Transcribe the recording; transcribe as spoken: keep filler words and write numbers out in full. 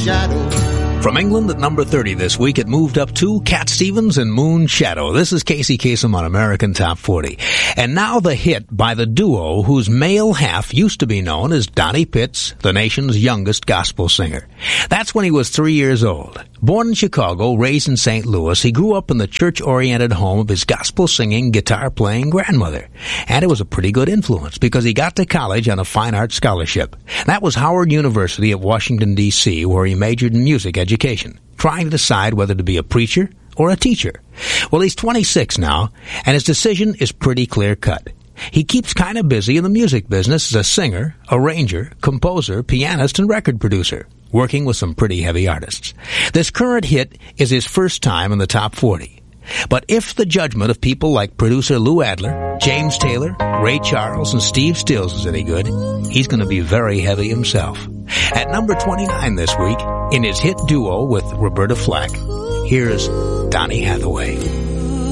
shadow. From England at number thirty this week, it moved up to Cat Stevens and Moon Shadow. This is Casey Kasem on American Top forty. And now the hit by the duo whose male half used to be known as Donnie Pitts, the nation's youngest gospel singer. That's when he was three years old. Born in Chicago, raised in Saint Louis, he grew up in the church-oriented home of his gospel-singing, guitar-playing grandmother. And it was a pretty good influence because he got to college on a fine arts scholarship. That was Howard University of Washington, D C, where he majored in music education, trying to decide whether to be a preacher or a teacher. Well, he's twenty-six now, and his decision is pretty clear-cut. He keeps kind of busy in the music business as a singer, arranger, composer, pianist, and record producer, working with some pretty heavy artists. This current hit is his first time in the top forty. But if the judgment of people like producer Lou Adler, James Taylor, Ray Charles, and Steve Stills is any good, he's going to be very heavy himself. At number twenty-nine this week, in his hit duo with Roberta Flack, here's Donny Hathaway.